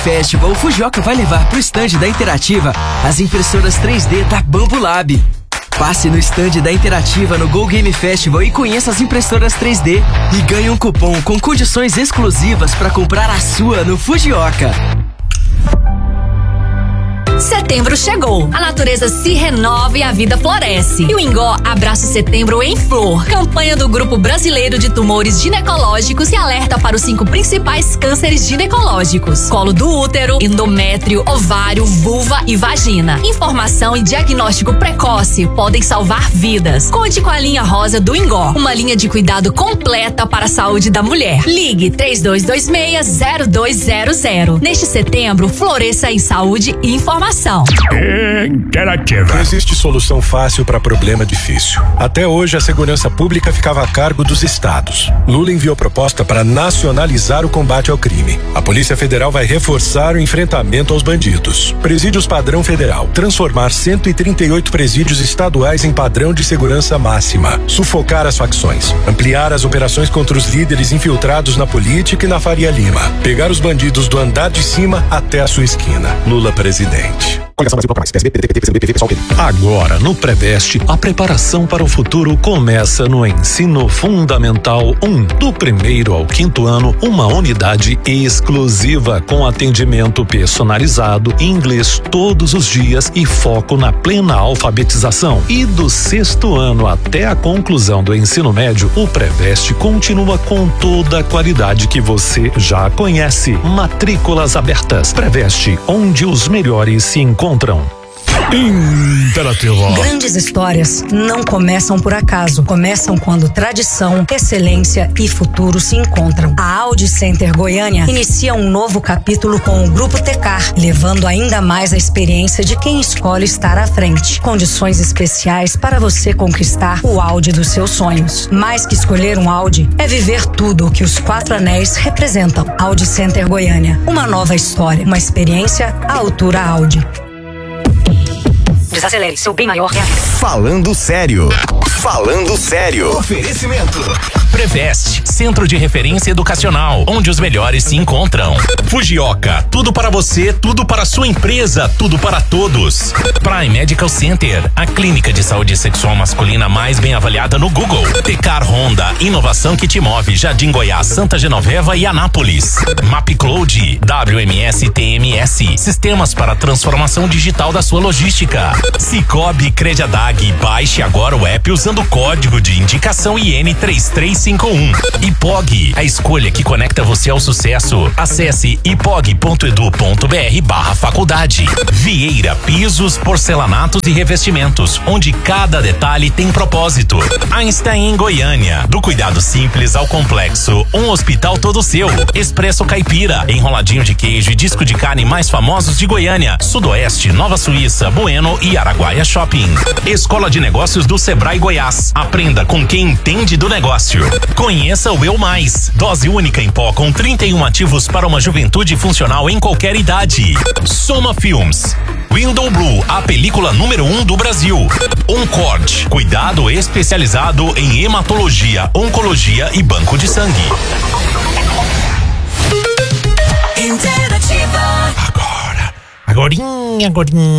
Festival, o Fujioka vai levar pro stand da Interativa as impressoras 3D da Bambu Lab. Passe no stand da Interativa no Go Game Festival e conheça as impressoras 3D e ganhe um cupom com condições exclusivas para comprar a sua no Fujioka. Setembro chegou, a natureza se renova e a vida floresce. E o Ingó abraça o Setembro em Flor, campanha do Grupo Brasileiro de Tumores Ginecológicos e alerta para os 5 principais cânceres ginecológicos: colo do útero, endométrio, ovário, vulva e vagina. Informação e diagnóstico precoce podem salvar vidas. Conte com a linha rosa do Ingó, uma linha de cuidado completa para a saúde da mulher. Ligue 3226-0200. Neste setembro, floresça em saúde e informação. Interativa. Não existe solução fácil para problema difícil. Até hoje, a segurança pública ficava a cargo dos estados. Lula enviou proposta para nacionalizar o combate ao crime. A Polícia Federal vai reforçar o enfrentamento aos bandidos. Presídios padrão federal. Transformar 138 presídios estaduais em padrão de segurança máxima. Sufocar as facções. Ampliar as operações contra os líderes infiltrados na política e na Faria Lima. Pegar os bandidos do andar de cima até a sua esquina. Lula presidente. Agora, no Preveste, a preparação para o futuro começa no Ensino Fundamental 1. Do 1º ao 5º ano, uma unidade exclusiva com atendimento personalizado, inglês todos os dias e foco na plena alfabetização. E do 6º ano até a conclusão do ensino médio, o Preveste continua com toda a qualidade que você já conhece. Matrículas abertas. Preveste, onde os melhores se encontram. Interativa. Grandes histórias não começam por acaso. Começam quando tradição, excelência e futuro se encontram. A Audi Center Goiânia inicia um novo capítulo com o Grupo Tecar, levando ainda mais a experiência de quem escolhe estar à frente. Condições especiais para você conquistar o Audi dos seus sonhos. Mais que escolher um Audi, é viver tudo o que os 4 anéis representam. Audi Center Goiânia. Uma nova história, uma experiência à altura Audi. Desacelere, seu bem maior. Falando sério. Falando sério. Oferecimento. Preveste, Centro de Referência Educacional, onde os melhores se encontram. Fujioka, tudo para você, tudo para sua empresa, tudo para todos. Prime Medical Center, a clínica de saúde sexual masculina mais bem avaliada no Google. Tecar Honda, inovação que te move, Jardim Goiás, Santa Genoveva e Anápolis. MapCloud, WMS TMS, sistemas para transformação digital da sua logística. Cicobi Crediadag, baixe agora o app usando o código de indicação IN3351. Ipog, a escolha que conecta você ao sucesso. Acesse ipog.edu.br/faculdade. Vieira Pisos, Porcelanatos e Revestimentos, onde cada detalhe tem propósito. Einstein em Goiânia, do cuidado simples ao complexo, um hospital todo seu. Expresso Caipira, enroladinho de queijo e disco de carne mais famosos de Goiânia, Sudoeste, Nova Suíça, Bueno e Araguaia Shopping. Escola de Negócios do Sebrae Goiás. Aprenda com quem entende do negócio. Conheça o Eu Mais, dose única em pó com 31 ativos para uma juventude funcional em qualquer idade. Soma Films, Window Blue, a película número 1 do Brasil. Oncord, cuidado especializado em hematologia, oncologia e banco de sangue. Interativa. Agorinha.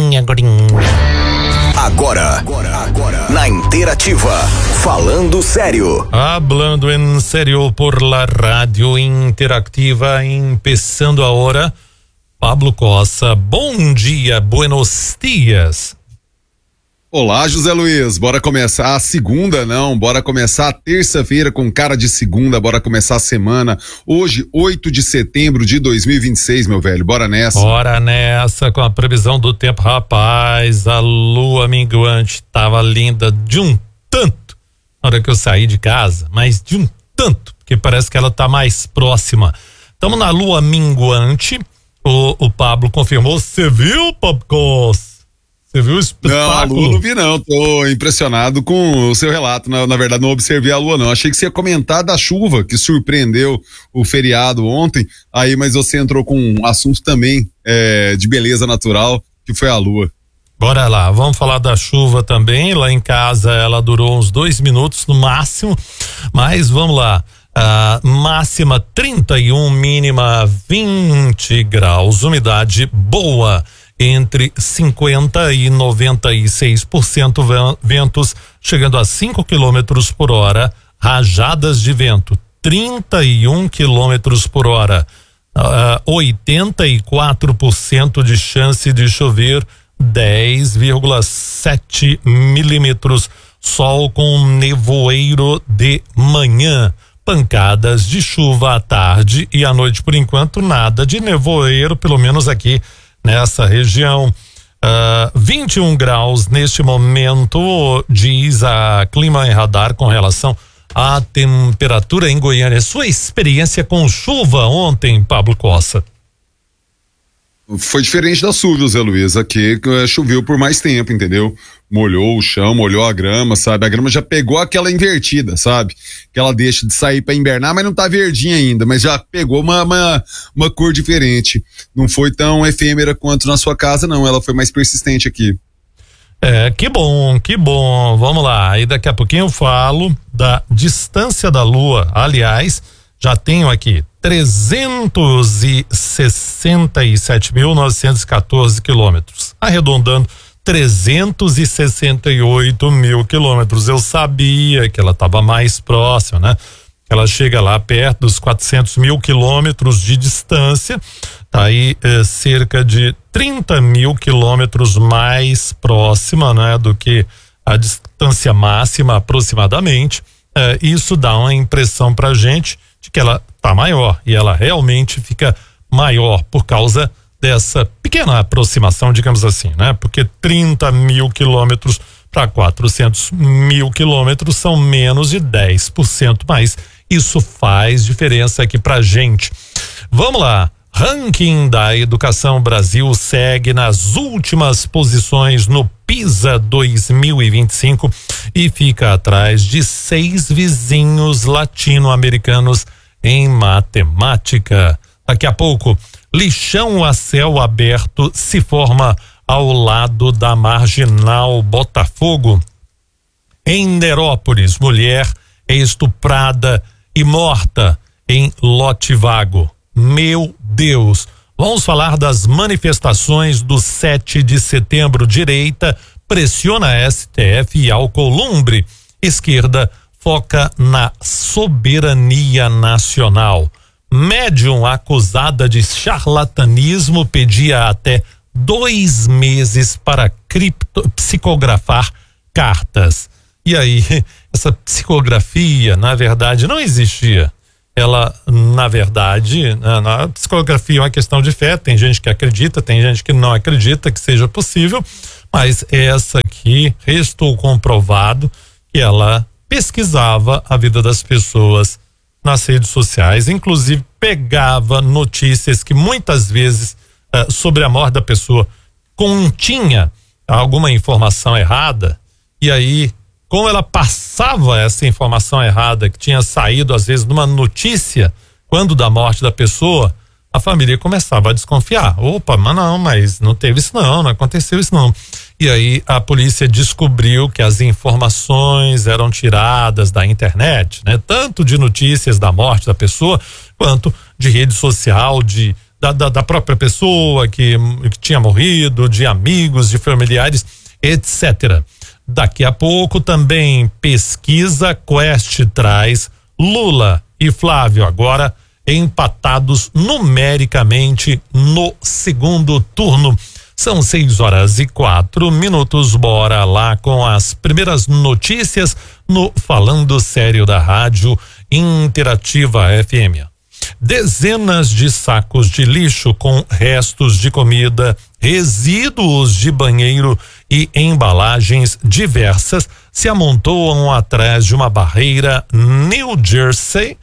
Agora, na Interativa, falando sério. Hablando en serio por la radio Interativa, empezando ahora. Pablo Cossa, bom dia, buenos dias. Olá, José Luiz, bora começar a segunda, não, bora começar a terça-feira com cara de segunda, bora começar a semana, hoje, 8 de setembro de 2026, meu velho, bora nessa. Bora nessa, com a previsão do tempo, rapaz, a lua minguante tava linda de um tanto, na hora que eu saí de casa, mas de um tanto, porque parece que ela tá mais próxima. Tamo na lua minguante, o Pablo confirmou, você viu, Pablo Cossa? Você viu o espetáculo? Não, a lua não vi não, tô impressionado com o seu relato, na verdade não observei a lua não, achei que você ia comentar da chuva que surpreendeu o feriado ontem, aí mas você entrou com um assunto também de beleza natural, que foi a lua. Bora lá, vamos falar da chuva também, lá em casa ela durou uns 2 minutos no máximo, mas vamos lá. Máxima 31, mínima 20 graus, umidade boa entre 50% e 96%, ventos chegando a 5 quilômetros por hora, rajadas de vento 31 quilômetros por hora, 84% de chance de chover, 10,7 milímetros, sol com nevoeiro de manhã, pancadas de chuva à tarde e à noite. Por enquanto nada de nevoeiro, pelo menos aqui nessa região. 21 graus neste momento, diz a Clima e Radar com relação à temperatura em Goiânia. Sua experiência com chuva ontem, Pablo Cossa? Foi diferente da sua, Zé Luiz. Aqui choveu por mais tempo, entendeu? Molhou o chão, molhou a grama, sabe? A grama já pegou aquela invertida, sabe? Que ela deixa de sair para invernar, mas não tá verdinha ainda, mas já pegou uma cor diferente. Não foi tão efêmera quanto na sua casa, não. Ela foi mais persistente aqui. Que bom, que bom. Vamos lá. Aí daqui a pouquinho eu falo da distância da Lua. Aliás, já tenho aqui 367.914 quilômetros, arredondando 368 mil quilômetros. Eu sabia que ela estava mais próxima, né? Ela chega lá perto dos 400 mil quilômetros de distância, tá aí cerca de 30 mil quilômetros mais próxima, né? Do que a distância máxima aproximadamente. Isso dá uma impressão pra gente de que ela tá maior, e ela realmente fica maior por causa dessa pequena aproximação, digamos assim, né? Porque 30 mil quilômetros para 400 mil quilômetros são menos de 10%, mas isso faz diferença aqui pra gente. Vamos lá. Ranking da Educação Brasil segue nas últimas posições no PISA 2025 e fica atrás de 6 vizinhos latino-americanos em matemática. Daqui a pouco, lixão a céu aberto se forma ao lado da Marginal Botafogo. Em Nerópolis, mulher é estuprada e morta em lote vago. Meu Deus! Vamos falar das manifestações do 7 de setembro. Direita pressiona a STF e Alcolumbre. Esquerda foca na soberania nacional. Médium acusada de charlatanismo pedia até 2 meses para psicografar cartas. E aí, essa psicografia, na verdade, não existia. Ela, na verdade, na psicografia é uma questão de fé, tem gente que acredita, tem gente que não acredita que seja possível, mas essa aqui restou comprovado que ela pesquisava a vida das pessoas nas redes sociais, inclusive pegava notícias que muitas vezes sobre a morte da pessoa continha alguma informação errada, e aí, como ela passava essa informação errada que tinha saído às vezes numa notícia quando da morte da pessoa, a família começava a desconfiar. Opa, mas não teve isso não aconteceu isso não. E aí a polícia descobriu que as informações eram tiradas da internet, né? Tanto de notícias da morte da pessoa, quanto de rede social, da própria pessoa que tinha morrido, de amigos, de familiares, etc. Daqui a pouco também pesquisa Quest traz Lula e Flávio agora empatados numericamente no segundo turno. São 6h04. Bora lá com as primeiras notícias no Falando Sério da Rádio Interativa FM. Dezenas de sacos de lixo com restos de comida, resíduos de banheiro e embalagens diversas se amontoam atrás de uma barreira New Jersey,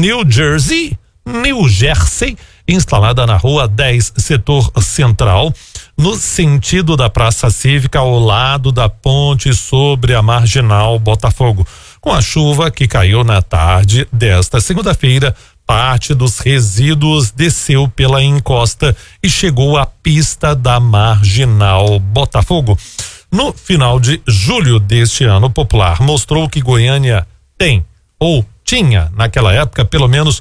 instalada na Rua 10, setor central, no sentido da Praça Cívica, ao lado da ponte sobre a Marginal Botafogo. Com a chuva que caiu na tarde desta segunda-feira, parte dos resíduos desceu pela encosta e chegou à pista da Marginal Botafogo. No final de julho deste ano, o Popular mostrou que Goiânia tem ou tinha, naquela época, pelo menos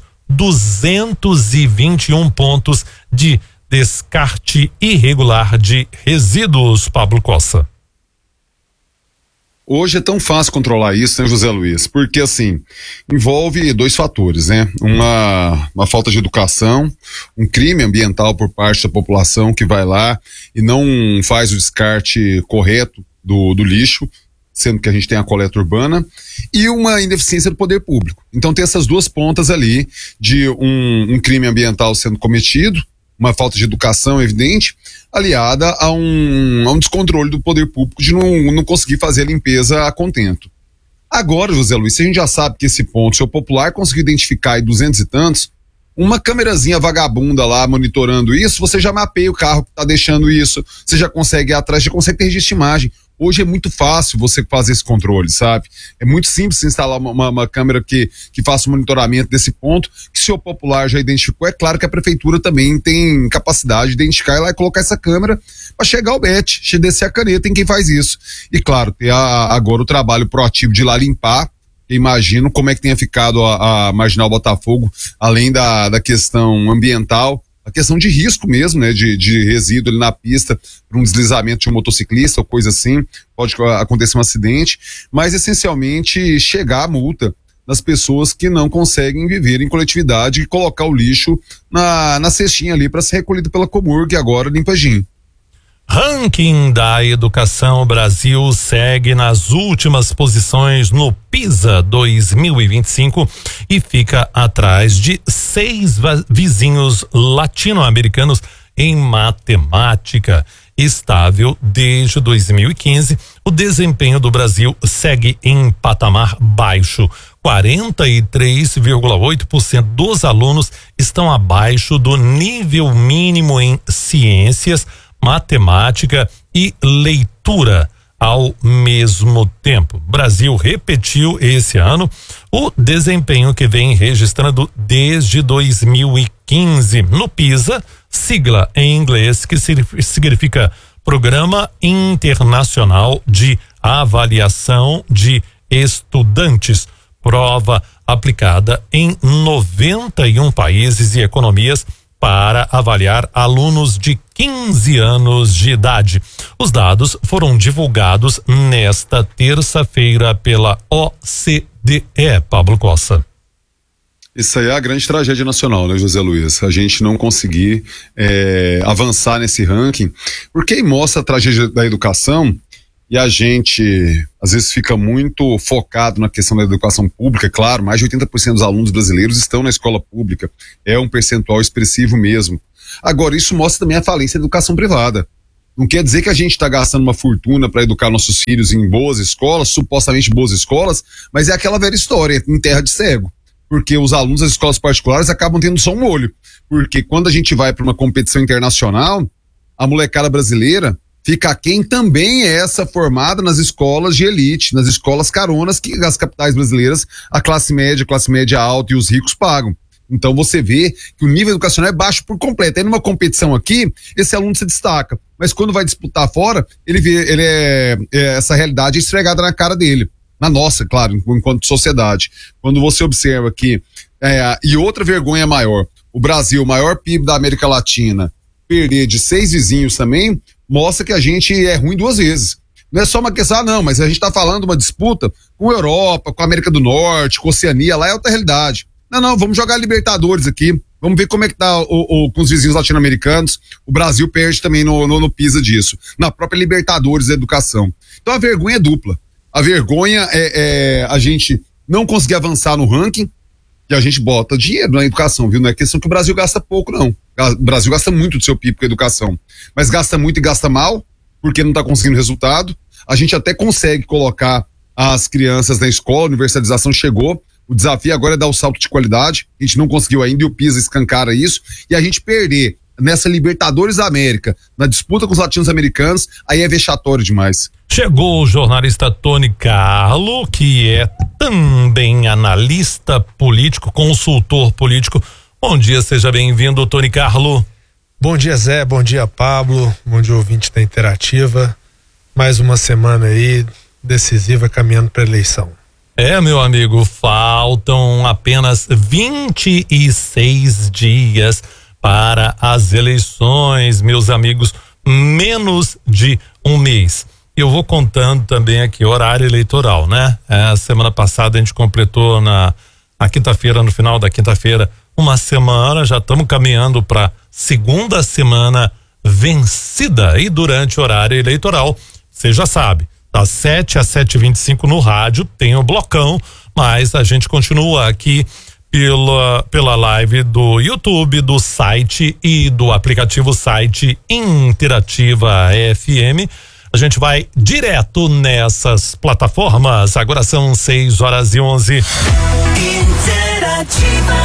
221 pontos de descarte irregular de resíduos, Pablo Cossa. Hoje é tão fácil controlar isso, né, José Luiz? Porque, assim, envolve dois fatores, né? Uma falta de educação, um crime ambiental por parte da população que vai lá e não faz o descarte correto do lixo, sendo que a gente tem a coleta urbana, e uma ineficiência do poder público. Então tem essas duas pontas ali de um crime ambiental sendo cometido, uma falta de educação evidente, aliada a um descontrole do poder público de não conseguir fazer a limpeza a contento. Agora, José Luiz, se a gente já sabe que esse ponto, se o popular conseguir identificar aí 200 e tantos, uma câmerazinha vagabunda lá monitorando isso, você já mapeia o carro que tá deixando isso, você já consegue ir atrás, já consegue ter registro de imagem. Hoje é muito fácil você fazer esse controle, sabe? É muito simples instalar uma câmera que faça o monitoramento desse ponto, que se o popular já identificou, é claro que a prefeitura também tem capacidade de identificar e lá e colocar essa câmera para chegar ao BET, descer a caneta em quem faz isso. E claro, ter agora o trabalho proativo de ir lá limpar. Eu imagino como é que tenha ficado a Marginal Botafogo, além da questão ambiental, a questão de risco mesmo, né, de resíduo ali na pista, para um deslizamento de um motociclista ou coisa assim, pode acontecer um acidente, mas essencialmente chegar a multa das pessoas que não conseguem viver em coletividade e colocar o lixo na cestinha ali para ser recolhido pela Comurg e agora Limpagim. Ranking da educação, o Brasil segue nas últimas posições no PISA 2025 e fica atrás de 6 vizinhos latino-americanos em matemática. Estável desde 2015, o desempenho do Brasil segue em patamar baixo. 43,8% dos alunos estão abaixo do nível mínimo em ciências, matemática e leitura ao mesmo tempo. Brasil repetiu esse ano o desempenho que vem registrando desde 2015 no PISA, sigla em inglês que significa Programa Internacional de Avaliação de Estudantes, prova aplicada em 91 países e economias para avaliar alunos de 15 anos de idade. Os dados foram divulgados nesta terça-feira pela OCDE, Pablo Cossa. Isso aí é a grande tragédia nacional, né, José Luiz? A gente não conseguir avançar nesse ranking, porque mostra a tragédia da educação e a gente às vezes fica muito focado na questão da educação pública. Claro, mais de 80% dos alunos brasileiros estão na escola pública, é um percentual expressivo mesmo. Agora, isso mostra também a falência da educação privada. Não quer dizer que a gente está gastando uma fortuna para educar nossos filhos em boas escolas, supostamente boas escolas, mas é aquela velha história, em terra de cego. Porque os alunos das escolas particulares acabam tendo só um olho. Porque quando a gente vai para uma competição internacional, a molecada brasileira fica aquém também é essa formada nas escolas de elite, nas escolas caronas que as capitais brasileiras, a classe média alta e os ricos pagam. Então você vê que o nível educacional é baixo por completo. Aí numa competição aqui, esse aluno se destaca. Mas quando vai disputar fora, essa realidade é esfregada na cara dele. Na nossa, claro, enquanto sociedade. Quando você observa que, e outra vergonha maior, o Brasil, o maior PIB da América Latina, perder de 6 vizinhos também, mostra que a gente é ruim 2 vezes. Não é só uma questão, não, mas a gente tá falando de uma disputa com a Europa, com a América do Norte, com a Oceania, lá é outra realidade. Não, vamos jogar Libertadores aqui, vamos ver como é que tá com os vizinhos latino-americanos. O Brasil perde também no PISA disso, na própria Libertadores da educação. Então a vergonha é dupla. A vergonha é a gente não conseguir avançar no ranking, e a gente bota dinheiro na educação, viu? Não é questão que o Brasil gasta pouco, não. O Brasil gasta muito do seu PIB com a educação, mas gasta muito e gasta mal, porque não está conseguindo resultado. A gente até consegue colocar as crianças na escola, a universalização chegou, o desafio agora é dar o salto de qualidade, a gente não conseguiu ainda e o PISA escancara isso, e a gente perder nessa Libertadores da América, na disputa com os latinos-americanos, aí é vexatório demais. Chegou o jornalista Tony Carlo, que é também analista político, consultor político. Bom dia, seja bem-vindo, Tony Carlo. Bom dia, Zé, bom dia, Pablo, bom dia, ouvinte da Interativa. Mais uma semana aí decisiva caminhando para a eleição. Meu amigo, faltam apenas 26 dias para as eleições, meus amigos, menos de um mês. Eu vou contando também aqui horário eleitoral, né? Semana passada a gente completou na quinta-feira, no final da quinta-feira, uma semana, já estamos caminhando para segunda semana vencida. E durante o horário eleitoral, você já sabe, das 7 às 7h25 no rádio tem o blocão, mas a gente continua aqui pela live do YouTube, do site e do aplicativo site Interativa FM. A gente vai direto nessas plataformas. Agora são 6h11. Interativa.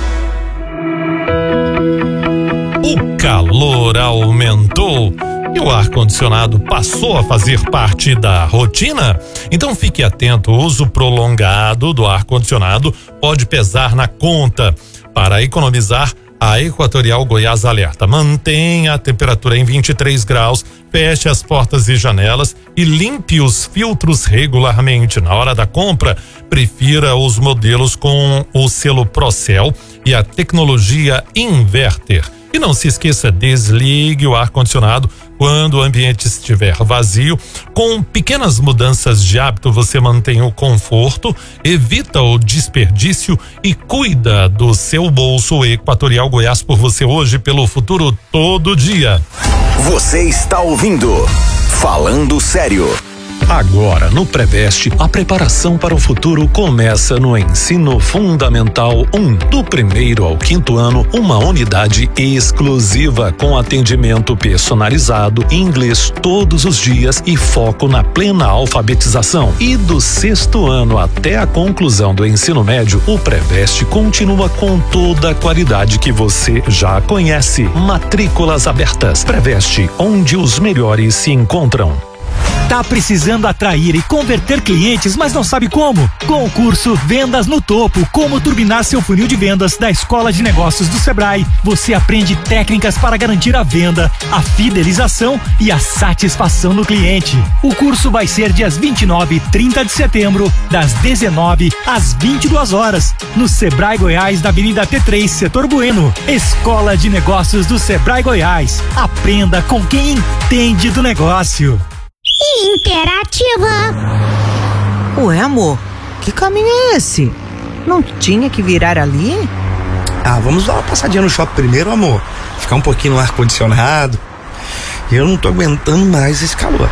O calor aumentou e o ar-condicionado passou a fazer parte da rotina? Então fique atento, o uso prolongado do ar-condicionado pode pesar na conta. Para economizar, a Equatorial Goiás alerta: mantenha a temperatura em 23 graus, feche as portas e janelas e limpe os filtros regularmente. Na hora da compra, prefira os modelos com o selo Procel e a tecnologia Inverter. E não se esqueça, desligue o ar-condicionado quando o ambiente estiver vazio. Com pequenas mudanças de hábito, você mantém o conforto, evita o desperdício e cuida do seu bolso. Equatorial Goiás, por você hoje, pelo futuro, todo dia. Você está ouvindo Falando Sério. Agora, no Preveste, a preparação para o futuro começa no Ensino Fundamental 1. Do 1º ao 5º ano, uma unidade exclusiva com atendimento personalizado, inglês todos os dias e foco na plena alfabetização. E do 6º ano até a conclusão do ensino médio, o Preveste continua com toda a qualidade que você já conhece. Matrículas abertas. Preveste, onde os melhores se encontram. Tá precisando atrair e converter clientes, mas não sabe como? Com o curso Vendas no Topo, como turbinar seu funil de vendas da Escola de Negócios do Sebrae, você aprende técnicas para garantir a venda, a fidelização e a satisfação do cliente. O curso vai ser dias 29 e 30 de setembro, das 19 às 22 horas, no Sebrae Goiás, da Avenida T3, Setor Bueno. Escola de Negócios do Sebrae Goiás. Aprenda com quem entende do negócio. Interativa. Ué, amor, que caminho é esse? Não tinha que virar ali? Vamos dar uma passadinha no shopping primeiro, amor. Ficar um pouquinho no ar-condicionado. Eu não tô aguentando mais esse calor.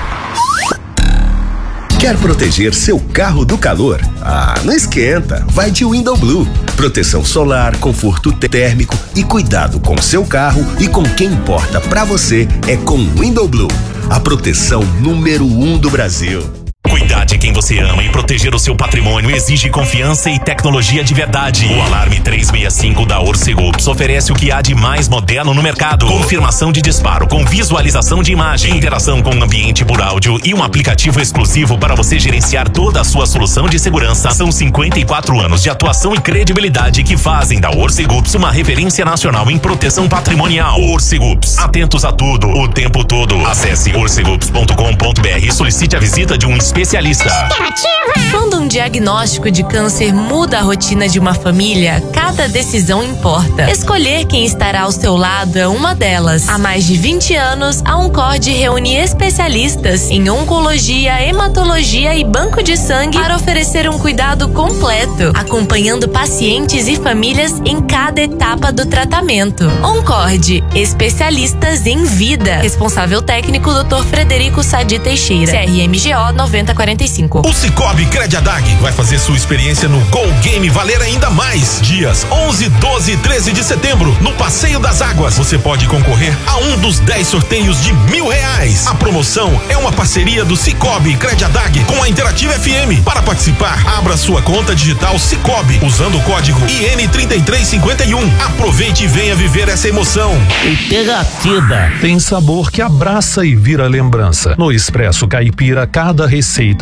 Quer proteger seu carro do calor? Não esquenta, vai de Window Blue. Proteção solar, conforto térmico e cuidado com seu carro e com quem importa pra você é com Window Blue. A proteção número 1 do Brasil. Cuidar de quem você ama e proteger o seu patrimônio exige confiança e tecnologia de verdade. O Alarme 365 da Orcegups oferece o que há de mais moderno no mercado. Confirmação de disparo com visualização de imagem, interação com o ambiente por áudio e um aplicativo exclusivo para você gerenciar toda a sua solução de segurança. São 54 anos de atuação e credibilidade que fazem da Orcegups uma referência nacional em proteção patrimonial. Orcegups, atentos a tudo, o tempo todo. Acesse orcegups.com.br e solicite a visita de um especialista. Quando um diagnóstico de câncer muda a rotina de uma família, cada decisão importa. Escolher quem estará ao seu lado é uma delas. Há mais de 20 anos, a Oncord reúne especialistas em oncologia, hematologia e banco de sangue para oferecer um cuidado completo, acompanhando pacientes e famílias em cada etapa do tratamento. Oncord, especialistas em vida. Responsável técnico, Dr. Frederico Sadi Teixeira, CRMGO 9045. O Cicobi Crediadag vai fazer sua experiência no Go Game valer ainda mais. Dias 11, 12 e 13 de setembro, no Passeio das Águas, você pode concorrer a um dos 10 sorteios de R$1.000. A promoção é uma parceria do Cicobi Crediadag com a Interativa FM. Para participar, abra sua conta digital Cicobi, usando o código IN3351. Aproveite e venha viver essa emoção. Interativa. Tem sabor que abraça e vira lembrança. No Expresso Caipira, cada receita carrega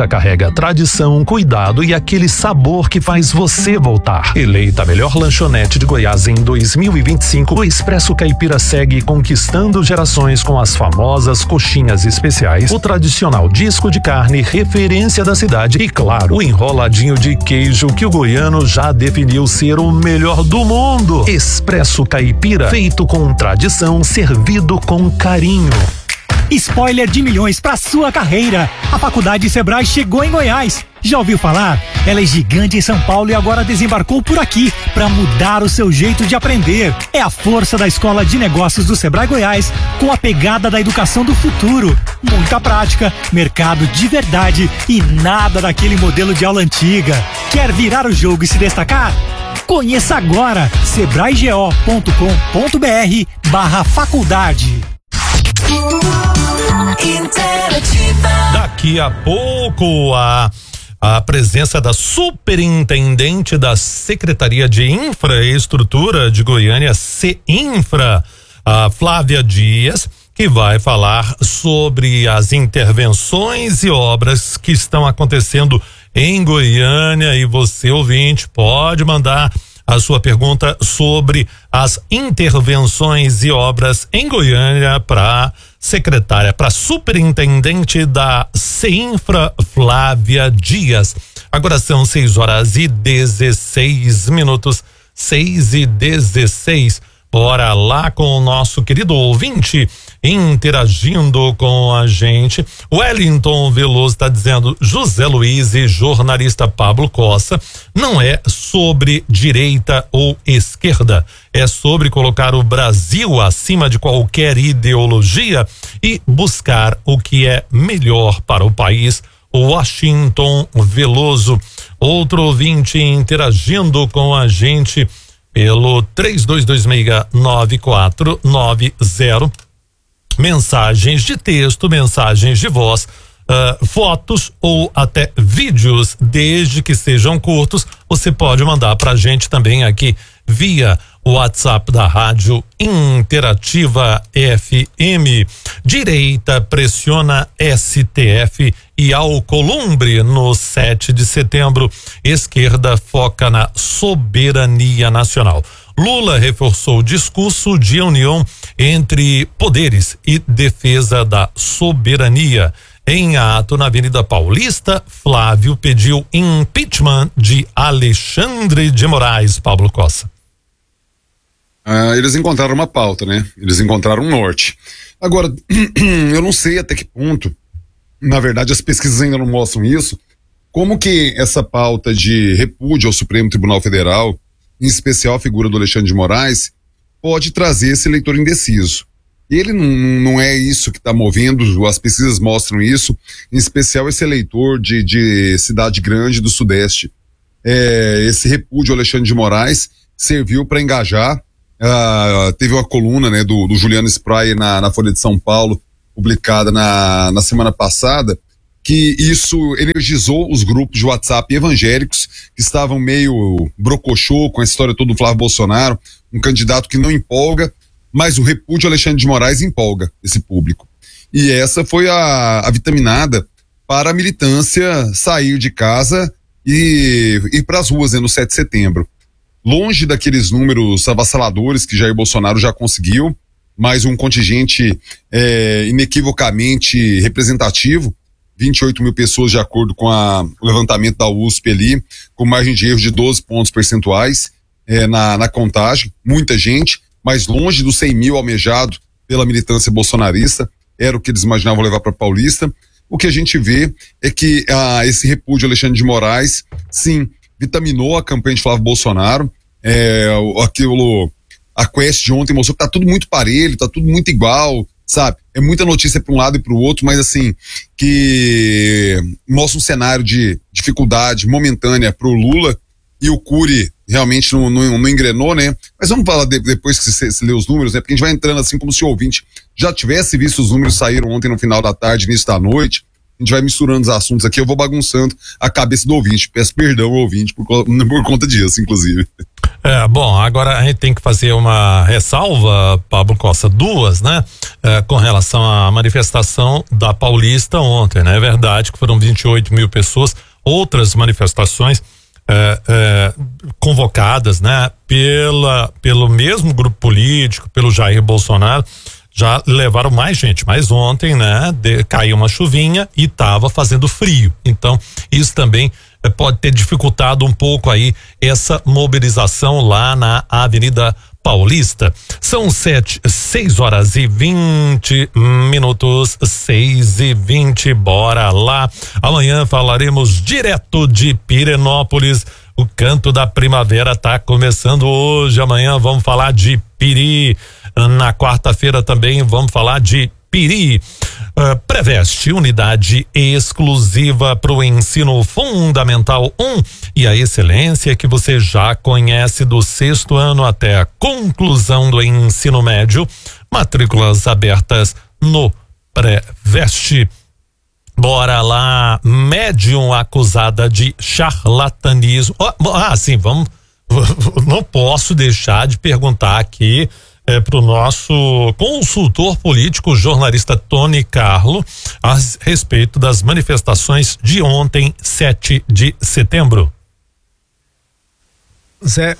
entrega, tradição, cuidado e aquele sabor que faz você voltar. Eleita a melhor lanchonete de Goiás em 2025, o Expresso Caipira segue conquistando gerações com as famosas coxinhas especiais, o tradicional disco de carne, referência da cidade e, claro, o enroladinho de queijo que o goiano já definiu ser o melhor do mundo. Expresso Caipira, feito com tradição, servido com carinho. Spoiler de milhões para sua carreira. A Faculdade Sebrae chegou em Goiás. Já ouviu falar? Ela é gigante em São Paulo e agora desembarcou por aqui para mudar o seu jeito de aprender. É a força da Escola de Negócios do Sebrae Goiás com a pegada da educação do futuro. Muita prática, mercado de verdade e nada daquele modelo de aula antiga. Quer virar o jogo e se destacar? Conheça agora sebraego.com.br/faculdade. Daqui a pouco a presença da superintendente da Secretaria de Infraestrutura de Goiânia, CEINFRA, a Flávia Dias, que vai falar sobre as intervenções e obras que estão acontecendo em Goiânia. E você, ouvinte, pode mandar a sua pergunta sobre as intervenções e obras em Goiânia para secretária, para superintendente da CEINFRA, Flávia Dias. Agora são 6h16, 6h16. Bora lá com o nosso querido ouvinte interagindo com a gente. Wellington Veloso está dizendo: José Luiz e jornalista Pablo Costa, não é sobre direita ou esquerda, é sobre colocar o Brasil acima de qualquer ideologia e buscar o que é melhor para o país. Washington Veloso. Outro ouvinte interagindo com a gente pelo 32269490. Mensagens de texto, mensagens de voz, fotos ou até vídeos, desde que sejam curtos, você pode mandar pra gente também aqui via o WhatsApp da Rádio Interativa FM. Direita pressiona STF e Alcolumbre no 7 de setembro. Esquerda foca na soberania nacional. Lula reforçou o discurso de união entre poderes e defesa da soberania. Em ato na Avenida Paulista, Flávio pediu impeachment de Alexandre de Moraes. Pablo Costa. Eles encontraram uma pauta, né? Eles encontraram um norte. Agora, eu não sei até que ponto, na verdade as pesquisas ainda não mostram isso, como que essa pauta de repúdio ao Supremo Tribunal Federal, em especial a figura do Alexandre de Moraes, pode trazer esse eleitor indeciso. Ele não é isso que está movendo, as pesquisas mostram isso, em especial esse eleitor de cidade grande do Sudeste. Esse repúdio ao Alexandre de Moraes serviu para engajar. Teve uma coluna, né, do Juliano Sprayer na Folha de São Paulo, publicada na semana passada, que isso energizou os grupos de WhatsApp evangélicos que estavam meio brocochô com a história toda do Flávio Bolsonaro, um candidato que não empolga, mas o repúdio Alexandre de Moraes empolga esse público. E essa foi a vitaminada para a militância sair de casa e ir para as ruas, né, no 7 de setembro. Longe daqueles números avassaladores que Jair Bolsonaro já conseguiu, mas um contingente inequivocamente representativo, 28 mil pessoas de acordo com o levantamento da USP ali, com margem de erro de 12 pontos percentuais na contagem, muita gente, mas longe dos 100 mil almejado pela militância bolsonarista, era o que eles imaginavam levar para Paulista. O que a gente vê é que esse repúdio Alexandre de Moraes, sim, vitaminou a campanha de Flávio Bolsonaro. A Quest de ontem mostrou que tá tudo muito parelho, tá tudo muito igual, sabe? É muita notícia para um lado e para o outro, mas assim, que mostra um cenário de dificuldade momentânea pro Lula, e o Cury realmente não engrenou, né? Mas vamos falar depois que você lê os números, né? Porque a gente vai entrando assim como se o ouvinte já tivesse visto os números saíram ontem no final da tarde, início da noite. A gente vai misturando os assuntos aqui, eu vou bagunçando a cabeça do ouvinte. Peço perdão ao ouvinte por conta disso, inclusive. Bom, agora a gente tem que fazer uma ressalva, Pablo Costa, duas, né? Com relação à manifestação da Paulista ontem, né? É verdade que foram 28 mil pessoas, outras manifestações convocadas, né? Pelo mesmo grupo político, pelo Jair Bolsonaro, já levaram mais gente, mas ontem, né? Caiu uma chuvinha e tava fazendo frio, então isso também pode ter dificultado um pouco aí essa mobilização lá na Avenida Paulista. São 6 horas e 20 minutos, 6:20, bora lá. Amanhã falaremos direto de Pirenópolis. O canto da primavera tá começando hoje. Amanhã vamos falar de Piri. Na quarta-feira também vamos falar de Piri. Preveste, unidade exclusiva para o ensino fundamental 1 e a excelência que você já conhece do 6º ano até a conclusão do ensino médio. Matrículas abertas no Preveste. Bora lá, médium acusada de charlatanismo. Sim, vamos. Não posso deixar de perguntar aqui para o nosso consultor político, jornalista Tony Carlo, a respeito das manifestações de ontem, 7 de setembro. Zé,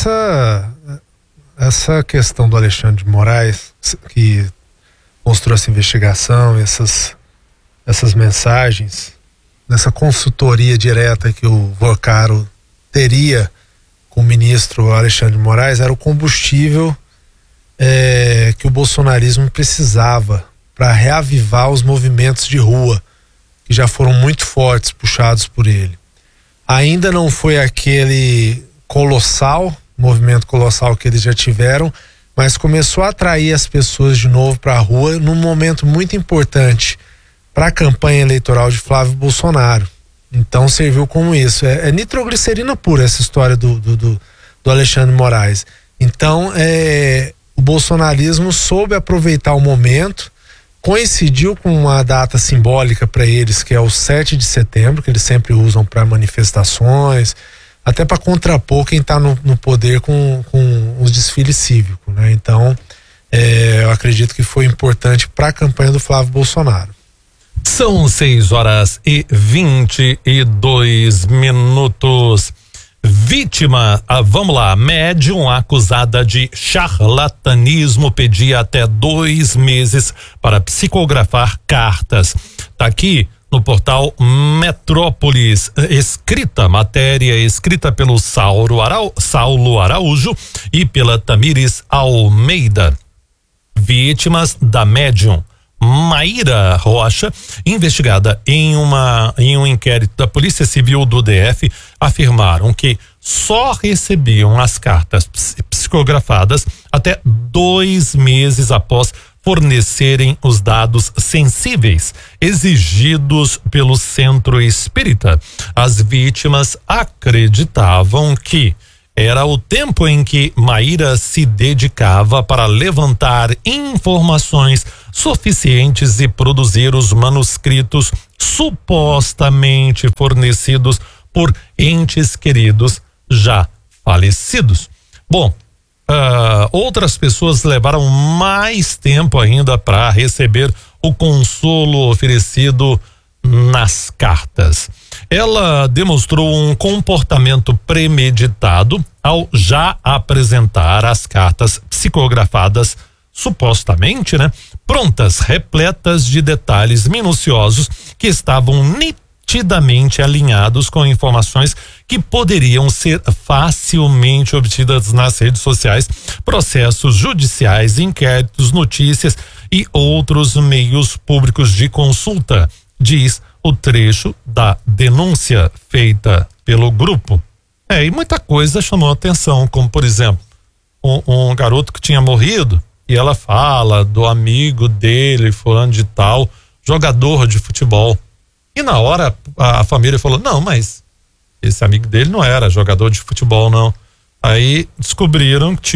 essa questão do Alexandre de Moraes, que mostrou essa investigação, essas mensagens, nessa consultoria direta que o Vocaro teria com o ministro Alexandre de Moraes, era o combustível que o bolsonarismo precisava para reavivar os movimentos de rua, que já foram muito fortes, puxados por ele. Ainda não foi aquele movimento colossal que eles já tiveram, mas começou a atrair as pessoas de novo para a rua num momento muito importante para a campanha eleitoral de Flávio Bolsonaro. Então serviu como isso. É nitroglicerina pura essa história do Alexandre de Moraes. Então o bolsonarismo soube aproveitar o momento, coincidiu com uma data simbólica para eles, que é o 7 de setembro, que eles sempre usam para manifestações, até para contrapor quem está no poder com os desfiles cívicos, né? Então eu acredito que foi importante para a campanha do Flávio Bolsonaro. São 6 horas e 22 minutos. Vítima, vamos lá, médium acusada de charlatanismo pedia até 2 meses para psicografar cartas. Tá aqui no portal Metrópolis, matéria escrita pelo Saulo Araújo e pela Tamires Almeida. Vítimas da médium Maíra Rocha, investigada em um inquérito da Polícia Civil do DF, afirmaram que só recebiam as cartas psicografadas até 2 meses após fornecerem os dados sensíveis exigidos pelo Centro Espírita. As vítimas acreditavam que era o tempo em que Maíra se dedicava para levantar informações suficientes e produzir os manuscritos supostamente fornecidos por entes queridos já falecidos. Bom, outras pessoas levaram mais tempo ainda para receber o consolo oferecido nas cartas. Ela demonstrou um comportamento premeditado ao já apresentar as cartas psicografadas, supostamente, né? Prontas, repletas de detalhes minuciosos que estavam nitidamente alinhados com informações que poderiam ser facilmente obtidas nas redes sociais, processos judiciais, inquéritos, notícias e outros meios públicos de consulta, diz o trecho da denúncia feita pelo grupo. E muita coisa chamou a atenção, como por exemplo, um garoto que tinha morrido e ela fala do amigo dele, fulano de tal, jogador de futebol. E na hora a família falou, não, mas esse amigo dele não era jogador de futebol, não. Aí descobriram que tinha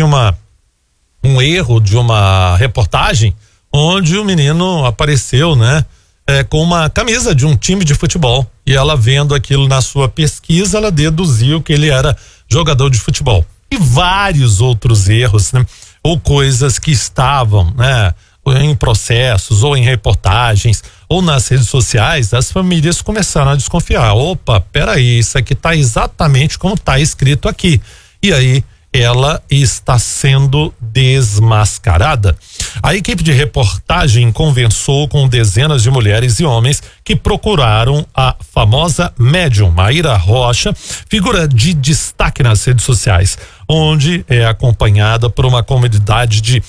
um erro de uma reportagem onde o menino apareceu, né? Com uma camisa de um time de futebol, e ela vendo aquilo na sua pesquisa, ela deduziu que ele era jogador de futebol. e vários outros erros, né? Ou coisas que estavam, né, em processos ou em reportagens ou nas redes sociais, as famílias começaram a desconfiar. Opa, peraí, isso aqui tá exatamente como tá escrito aqui. E aí ela está sendo desmascarada. A equipe de reportagem conversou com dezenas de mulheres e homens que procuraram a famosa médium Maíra Rocha, figura de destaque nas redes sociais, onde é acompanhada por uma comunidade de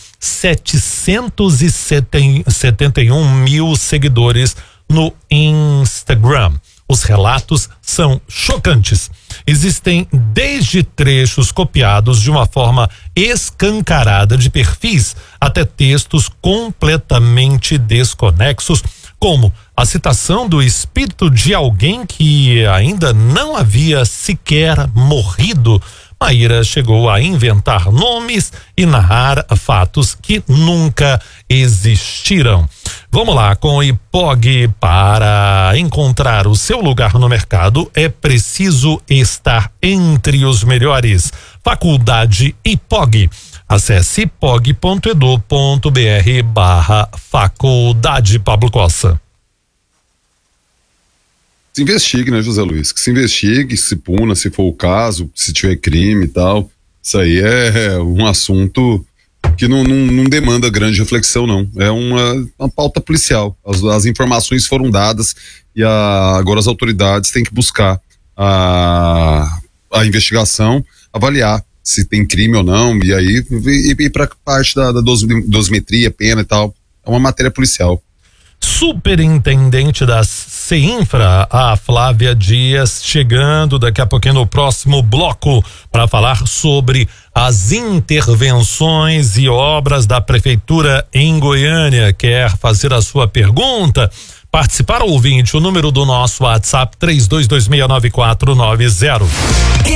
771 mil seguidores no Instagram. Os relatos são chocantes. Existem desde trechos copiados de uma forma escancarada de perfis até textos completamente desconexos, como a citação do espírito de alguém que ainda não havia sequer morrido. Maíra chegou a inventar nomes e narrar fatos que nunca existiram. Vamos lá, com o IPOG. Para encontrar o seu lugar no mercado, é preciso estar entre os melhores. Faculdade IPOG. Acesse ipog.edu.br/faculdade. Pablo Costa. Se investigue, né, José Luiz? Que se investigue, se puna, se for o caso, se tiver crime e tal. Isso aí é um assunto que não demanda grande reflexão, não. É uma pauta policial. As informações foram dadas e agora as autoridades têm que buscar a investigação, avaliar se tem crime ou não, e aí ir para parte da dosimetria, pena e tal. É uma matéria policial. Superintendente da CEINFRA, a Flávia Dias, chegando daqui a pouquinho no próximo bloco para falar sobre as intervenções e obras da prefeitura em Goiânia. Quer fazer a sua pergunta? Participar, ouvinte, o número do nosso WhatsApp 32269490.